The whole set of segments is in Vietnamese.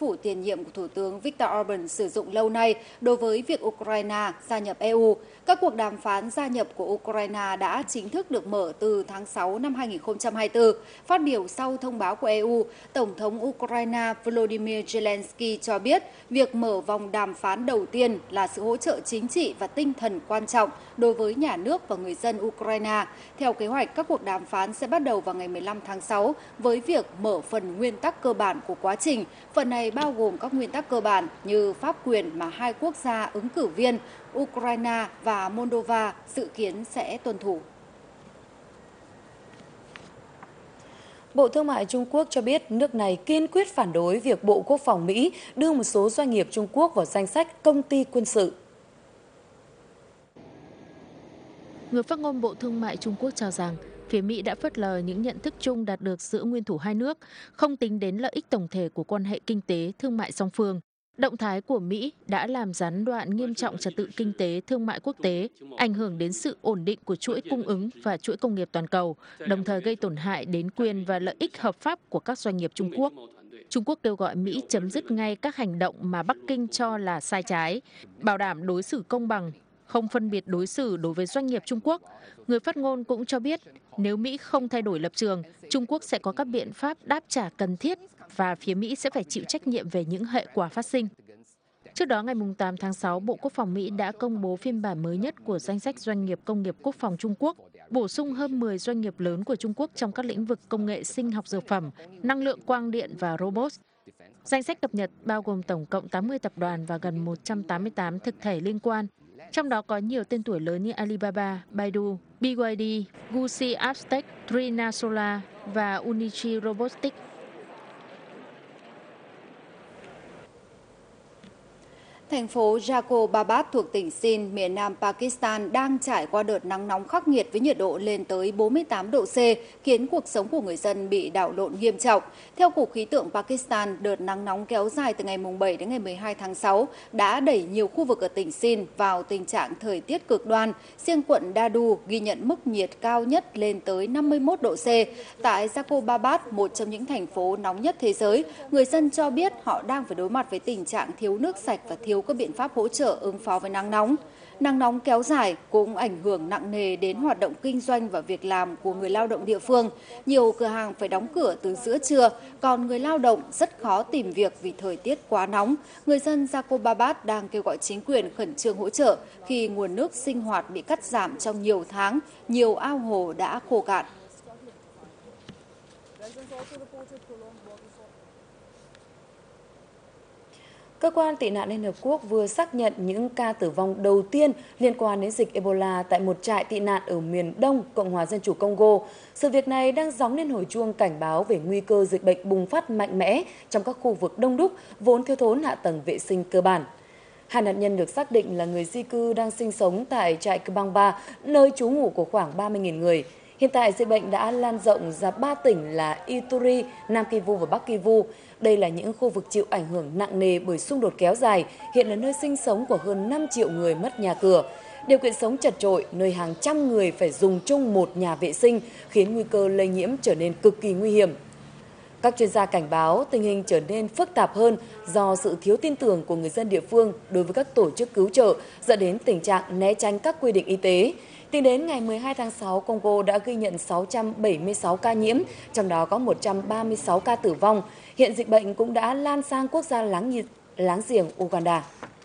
phủ tiền nhiệm của Thủ tướng Viktor Orbán sử dụng lâu nay đối với việc Ukraine gia nhập EU. Các cuộc đàm phán gia nhập của Ukraine đã chính thức được mở từ tháng 6 năm 2024. Phát biểu sau thông báo của EU, Tổng thống Ukraine Volodymyr Zelensky cho biết việc mở vòng đàm phán đầu tiên là sự hỗ trợ chính trị và tinh thần quan trọng đối với nhà nước và người dân Ukraine. Theo kế hoạch, các cuộc đàm phán sẽ bắt đầu vào ngày 15 tháng 6 với việc mở phần nguyên tắc cơ bản của quá trình. Phần này bao gồm các nguyên tắc cơ bản như pháp quyền mà hai quốc gia ứng cử viên Ukraine và Moldova dự kiến sẽ tuân thủ. Bộ Thương mại Trung Quốc cho biết nước này kiên quyết phản đối việc Bộ Quốc phòng Mỹ đưa một số doanh nghiệp Trung Quốc vào danh sách công ty quân sự. Người phát ngôn Bộ Thương mại Trung Quốc cho rằng phía Mỹ đã phớt lờ những nhận thức chung đạt được giữa nguyên thủ hai nước, không tính đến lợi ích tổng thể của quan hệ kinh tế, thương mại song phương. Động thái của Mỹ đã làm gián đoạn nghiêm trọng trật tự kinh tế, thương mại quốc tế, ảnh hưởng đến sự ổn định của chuỗi cung ứng và chuỗi công nghiệp toàn cầu, đồng thời gây tổn hại đến quyền và lợi ích hợp pháp của các doanh nghiệp Trung Quốc. Trung Quốc kêu gọi Mỹ chấm dứt ngay các hành động mà Bắc Kinh cho là sai trái, bảo đảm đối xử công bằng, không phân biệt đối xử đối với doanh nghiệp Trung Quốc. Người phát ngôn cũng cho biết nếu Mỹ không thay đổi lập trường, Trung Quốc sẽ có các biện pháp đáp trả cần thiết và phía Mỹ sẽ phải chịu trách nhiệm về những hệ quả phát sinh. Trước đó, ngày 8 tháng 6, Bộ Quốc phòng Mỹ đã công bố phiên bản mới nhất của danh sách doanh nghiệp công nghiệp quốc phòng Trung Quốc, bổ sung hơn 10 doanh nghiệp lớn của Trung Quốc trong các lĩnh vực công nghệ sinh học dược phẩm, năng lượng quang điện và robot. Danh sách cập nhật bao gồm tổng cộng 80 tập đoàn và gần 188 thực thể liên quan, trong đó có nhiều tên tuổi lớn như Alibaba, Baidu, BYD, Gucci Aptech, Trina Solar và Unichi Robotics. Thành phố Jalalabad thuộc tỉnh Sindh, miền nam Pakistan đang trải qua đợt nắng nóng khắc nghiệt với nhiệt độ lên tới 48 độ C, khiến cuộc sống của người dân bị đảo lộn nghiêm trọng. Theo Cục Khí tượng Pakistan, đợt nắng nóng kéo dài từ ngày 7 đến ngày 12 tháng 6 đã đẩy nhiều khu vực ở tỉnh Sindh vào tình trạng thời tiết cực đoan. Riêng quận Dadu ghi nhận mức nhiệt cao nhất lên tới 51 độ C. Tại Jalalabad, một trong những thành phố nóng nhất thế giới, người dân cho biết họ đang phải đối mặt với tình trạng thiếu nước sạch và thiếu các biện pháp hỗ trợ ứng phó với nắng nóng. Nắng nóng kéo dài cũng ảnh hưởng nặng nề đến hoạt động kinh doanh và việc làm của người lao động địa phương. Nhiều cửa hàng phải đóng cửa từ giữa trưa, còn người lao động rất khó tìm việc vì thời tiết quá nóng. Người dân Jalalabad đang kêu gọi chính quyền khẩn trương hỗ trợ khi nguồn nước sinh hoạt bị cắt giảm trong nhiều tháng, nhiều ao hồ đã khô cạn. Cơ quan tị nạn Liên Hợp Quốc vừa xác nhận những ca tử vong đầu tiên liên quan đến dịch Ebola tại một trại tị nạn ở miền Đông Cộng hòa Dân chủ Congo. Sự việc này đang gióng lên hồi chuông cảnh báo về nguy cơ dịch bệnh bùng phát mạnh mẽ trong các khu vực đông đúc, vốn thiếu thốn hạ tầng vệ sinh cơ bản. Hai nạn nhân được xác định là người di cư đang sinh sống tại trại Kbangba, nơi trú ngụ của khoảng 30.000 người. Hiện tại, dịch bệnh đã lan rộng ra 3 tỉnh là Ituri, Nam Kivu và Bắc Kivu. Đây là những khu vực chịu ảnh hưởng nặng nề bởi xung đột kéo dài, hiện là nơi sinh sống của hơn 5 triệu người mất nhà cửa. Điều kiện sống chật chội, nơi hàng trăm người phải dùng chung một nhà vệ sinh, khiến nguy cơ lây nhiễm trở nên cực kỳ nguy hiểm. Các chuyên gia cảnh báo tình hình trở nên phức tạp hơn do sự thiếu tin tưởng của người dân địa phương đối với các tổ chức cứu trợ, dẫn đến tình trạng né tránh các quy định y tế. Tính đến ngày 12 tháng 6, Congo đã ghi nhận 676 ca nhiễm, trong đó có 136 ca tử vong. Hiện dịch bệnh cũng đã lan sang quốc gia láng giềng Uganda.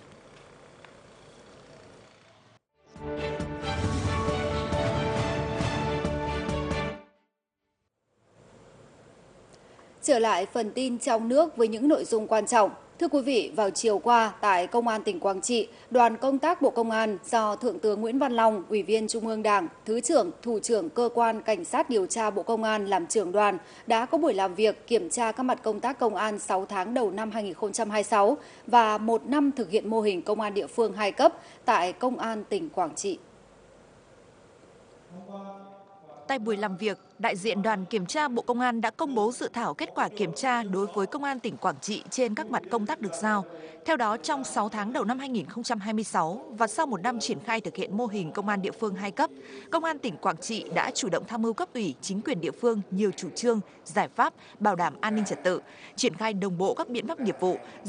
Trở lại phần tin trong nước với những nội dung quan trọng. Thưa quý vị, vào chiều qua tại Công an tỉnh Quảng Trị, đoàn công tác Bộ Công an do Thượng tướng Nguyễn Văn Long, Ủy viên Trung ương Đảng, Thứ trưởng, Thủ trưởng Cơ quan Cảnh sát điều tra Bộ Công an làm trưởng đoàn đã có buổi làm việc kiểm tra các mặt công tác công an 6 tháng đầu năm 2026 và 1 năm thực hiện mô hình công an địa phương 2 cấp tại Công an tỉnh Quảng Trị. Tại buổi làm việc, đại diện đoàn kiểm tra Bộ Công an đã công bố dự thảo kết quả kiểm tra đối với Công an tỉnh Quảng Trị trên các mặt công tác được giao. Theo đó, trong 6 tháng đầu năm 2026 và sau một năm triển khai thực hiện mô hình công an địa phương 2 cấp, Công an tỉnh Quảng Trị đã chủ động tham mưu cấp ủy, chính quyền địa phương nhiều chủ trương, giải pháp bảo đảm an ninh trật tự, triển khai đồng bộ các biện pháp nghiệp vụ,